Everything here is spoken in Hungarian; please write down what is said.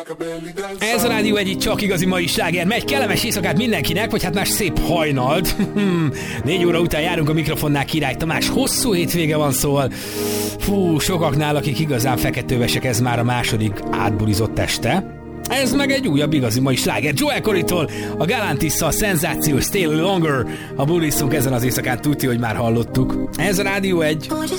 Ez a Rádió egy csak igazi mai sláger. Megy, kellemes éjszakát mindenkinek, vagy hát más szép hajnalt. 4 óra után járunk a mikrofonnál, Király Tamás. Hosszú hétvége van, szóval sokaknál, akik igazán feketővesek, ez már a második átbulizott este. Ez meg egy újabb igazi mai sláger. Joel Corrytól, a Galantis-szal szenzációs Stay Longer. Ha bulizzunk ezen az éjszakán, tudja, hogy már hallottuk. Ez a Rádió egy.